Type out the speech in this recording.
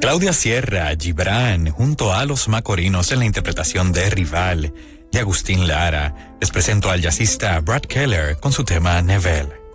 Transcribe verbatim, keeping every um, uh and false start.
Claudia Sierra, Gibran, junto a Los Macorinos en la interpretación de Rival, y Agustín Lara. Les presento al jazzista Brad Keller con su tema Neville.